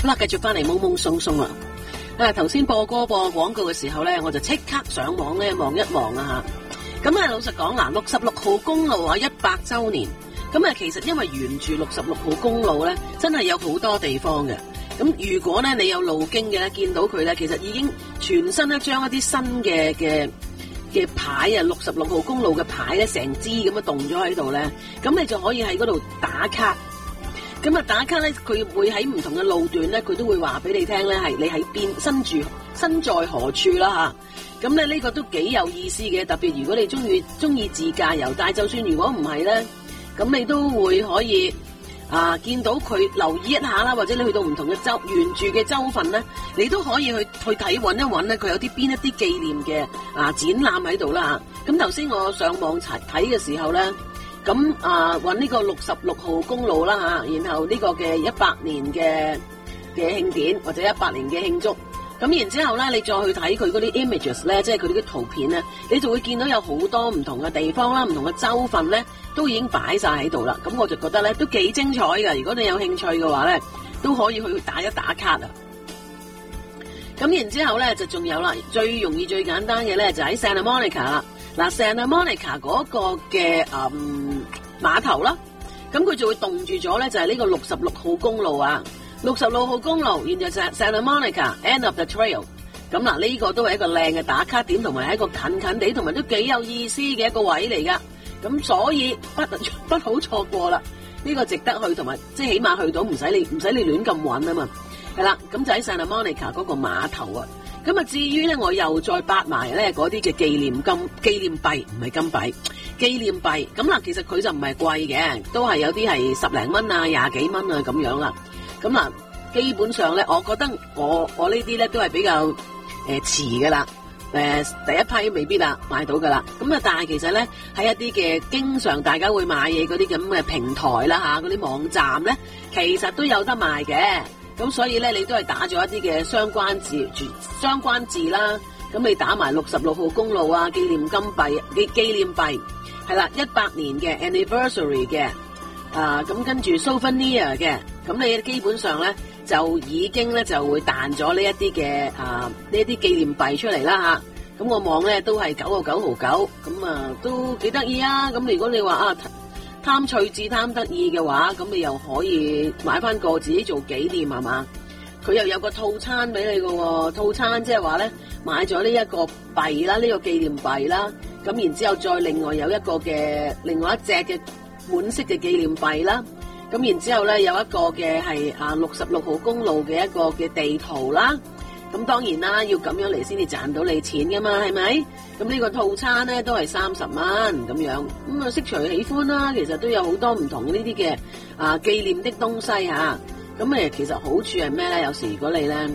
好啦，繼續翻嚟懵懵鬆鬆啦。頭先播歌播廣告嘅時候咧，我就即刻上網咧望一望啊嚇。咁老實講嗱，66號公路啊100週年。咁其實因為沿住66號公路咧，真係有好多地方嘅。咁如果咧你有路經嘅咧，見到佢咧，其實已經全身咧將一啲新嘅牌啊，66號公路嘅牌咧，成支咁樣動咗喺度咧，咁你就可以喺嗰度打卡。咁打卡咧，佢會喺唔同嘅路段咧，佢都會話俾你聽咧，係你喺邊，身在何處啦嚇。咁咧呢個都幾有意思嘅，特別如果你中意自駕遊，但係就算如果唔係咧，咁你都會可以見到佢留意一下啦，或者你去到唔同嘅州，沿住嘅州份咧，你都可以去睇揾一揾咧，佢有邊一啲紀念嘅展覽喺度啦嚇。咁頭先我上網睇嘅時候咧，咁揾呢個66號公路啦嚇，然後呢個嘅100年嘅慶典或者100年嘅慶祝。咁然之後咧，你再去睇佢嗰啲 images 咧，即係佢啲圖片咧，你就會見到有好多唔同嘅地方啦，唔同嘅州份咧，都已經擺晒喺度啦。咁我就覺得咧，都幾精彩㗎。如果你有興趣嘅話咧，都可以去打一打卡啊。咁然之後咧，就仲有啦，最容易最簡單嘅咧，就喺 Santa Monica 啦。嗱，Santa Monica 嗰個嘅碼頭啦，咁佢就會凍住咗咧，就係呢個66號公路啊。66號公路，然後就 Santa Monica End of the Trail。咁嗱，呢個都係一個靚嘅打卡點，同埋係一個近近地，同埋都幾有意思嘅一個位嚟噶。咁所以不好錯過啦，呢個值得去，同埋即係起碼去到唔使你亂咁揾啊嘛。係啦，咁就喺 Santa Monica 嗰個碼頭啊。咁至於咧，我又再八埋咧嗰啲嘅紀念幣，唔係金幣，紀念幣。咁嗱，其實佢就唔係貴嘅，都係有啲係10零蚊啊、20幾蚊啊咁樣啦。咁嗱，基本上咧，我覺得我呢啲咧都係比較遲嘅啦。第一批未必買到噶啦。咁但係其實咧喺一啲嘅經常大家會買嘢嗰啲咁嘅平台啦嚇，嗰啲網站咧，其實都有得賣嘅。咁所以咧，你都係打咗一啲嘅相關字啦。咁你打埋66號公路啊，紀念幣係啦，100年嘅 anniversary 嘅。咁跟住 souvenir 嘅，咁你基本上咧就已經咧就會彈咗呢一啲嘅呢一啲紀念幣出嚟啦嚇。咁我望咧都係99毫9，咁都幾得意啊！咁如果你話貪趣致貪得意嘅話，咁你又可以買翻個自己做紀念係嘛？佢又有個套餐俾你嘅喎，套餐即係話咧買咗呢一個幣啦，呢個紀念幣啦，咁然之後再另外有一個嘅另外一隻嘅滿色嘅紀念幣啦，咁然之後咧有一個嘅係66號公路嘅一個嘅地圖啦，咁當然啦，要咁樣嚟先至賺到你錢噶嘛，係咪？咁呢個套餐咧都係30蚊咁樣，咁悉隨喜歡啦。其實都有好多唔同呢啲嘅紀念的東西嚇，咁其實好處係咩咧？有時如果你咧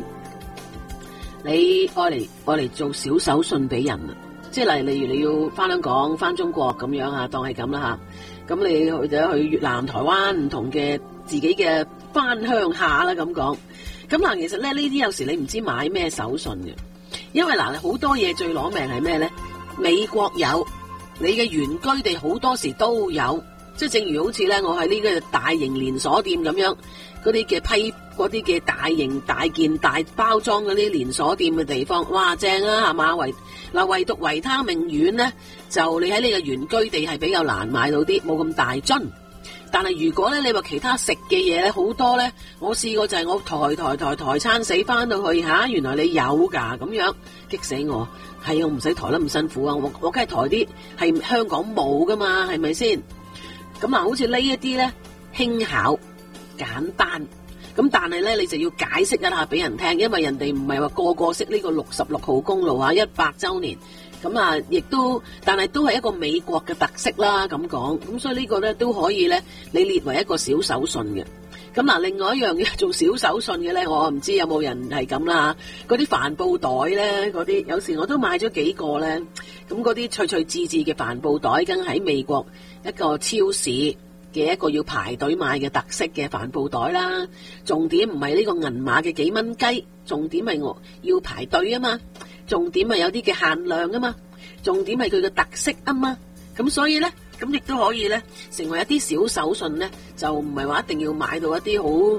愛嚟做小手信俾人啊，即係例如你要翻香港、翻中國咁樣啊，當係咁啦嚇。咁你去越南、台灣唔同嘅自己嘅翻鄉下啦咁講。咁嗱，其實咧呢啲有時你唔知買咩手信嘅，因為好多嘢最攞命係咩咧？美國有，你嘅原居地好多時都有，即係正如好似咧我喺呢個大型連鎖店咁樣，嗰啲嘅大型大件大包裝嗰啲連鎖店嘅地方，哇正啊係嘛？唯獨維他命丸咧，就你喺呢個原居地係比較難買到啲，冇咁大樽。但係如果咧你話其他食嘅嘢咧好多咧，我試過就係我抬餐死翻到去原來你有㗎咁樣，激死我！係我唔使抬得咁辛苦啊，我梗係抬啲係香港冇㗎嘛，係咪先？咁好似呢一啲咧輕巧簡單，咁但係咧你就要解釋一下俾人聽，因為人哋唔係話個個識呢個66號公路100週年。咁亦都，但係都係一個美國嘅特色啦，咁講，咁所以呢個咧都可以咧，你列為一個小手信嘅。咁另外一樣嘢做小手信嘅咧，我唔知有冇人係咁啦，嗰啲帆布袋咧，嗰啲有時我都買咗幾個咧，咁嗰啲趣致嘅帆布袋，梗喺美國一個超市嘅一個要排隊買嘅特色嘅帆布袋啦。重點唔係呢個銀碼嘅幾蚊雞，重點係我要排隊啊嘛。重點係有啲嘅限量啊嘛，重點係佢嘅特色啊嘛，咁所以咧，咁亦都可以咧成為一啲小手信咧，就唔係話一定要買到一啲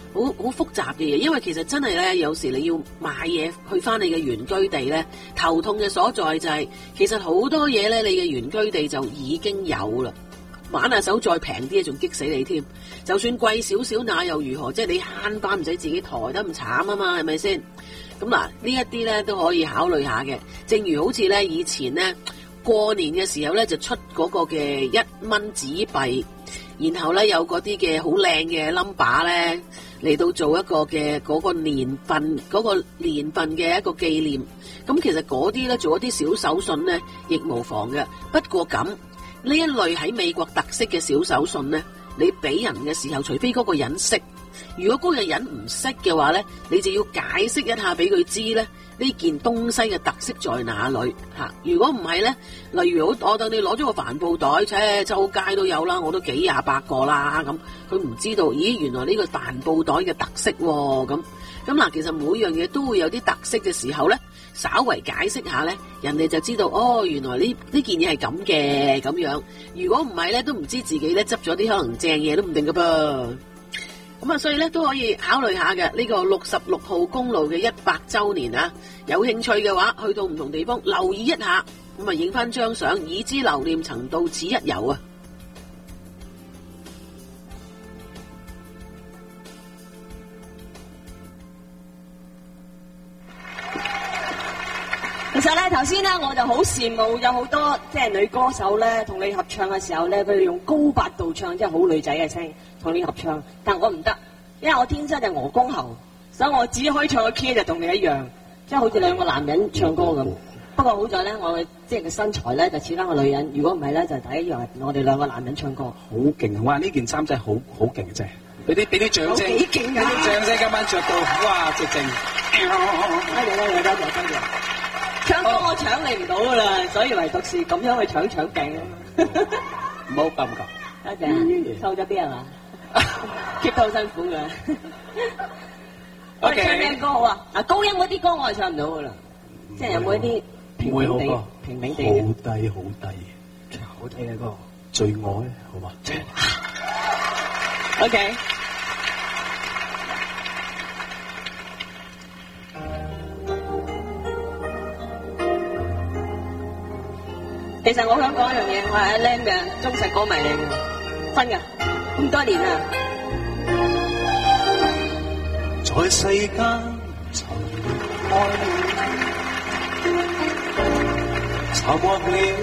好複雜嘅嘢，因為其實真係咧，有時你要買嘢去翻你嘅原居地咧，頭痛嘅所在就係、其實好多嘢咧，你嘅原居地就已經有啦。玩下手再平啲，仲激死你添。就算貴少少，那又如何？即係你慳翻，唔使自己抬得咁慘啊嘛，係咪先？咁嗱，呢一啲咧都可以考慮下嘅。正如好似咧以前咧過年嘅時候咧，就出嗰個嘅1蚊紙幣，然後咧有嗰啲嘅好靚嘅 number 咧嚟到做一個嘅嗰個年份嘅一個紀念。咁其實嗰啲咧做一啲小手信咧亦無妨嘅。不過咁呢一類喺美國特色嘅小手信咧，你俾人嘅時候，除非嗰個人識，如果嗰個人唔識嘅話咧，你就要解釋一下俾佢知咧，呢件東西嘅特色在哪裏嚇。如果唔係咧，例如我等你攞咗個帆布袋，周街都有啦，我都幾廿百個啦咁，佢唔知道，咦原來呢個帆布袋嘅特色喎咁。咁嗱，其實每樣嘢都會有啲特色嘅時候咧，稍為解釋下咧，人哋就知道哦，原來呢件嘢係咁嘅咁樣。如果唔係咧，都唔知自己咧執咗啲可能正嘢都唔定㗎噃。咁啊，所以咧都可以考慮下嘅呢個66號公路嘅100週年啊，有興趣嘅話，去到唔同地方留意一下，咁啊影翻張相，以資留念，曾到此一遊啊！ 其實咧，頭先咧我就好羨慕有好多即係女歌手咧，同你合唱嘅時候咧，佢哋用高八度唱，即係好女仔嘅聲同你合唱。但我唔得，因為我天生就鵝公喉，所以我只可以唱個 key 就同你一樣，即係好似兩個男人唱歌咁。不過好在咧，我即係個身材咧就似翻個女人。如果唔係咧，就大家以為我哋兩個男人唱歌。 好勁啊！哇！呢件衫真係好勁嘅啫，俾啲掌聲， 幾勁㗎！ 俾啲掌聲，今晚着到哇，直情。 多謝。唱歌我搶你唔到噶啦，所以唯獨是咁樣去搶鏡啊！ 唔好咁講。 多謝，瘦咗啲係嘛？keep 得好辛苦嘅。我哋唱咩歌好啊？嗱，高音嗰啲歌我係唱唔到噶啦，即係有冇一啲平平地、平平地嘅？好低嘅歌， 最愛好嘛 ？OK。其實我想講一樣嘢，我係阿 Lam 嘅忠實歌迷嚟嘅，真㗎，咁多年啦。 在世間曾愛你，尋獲了。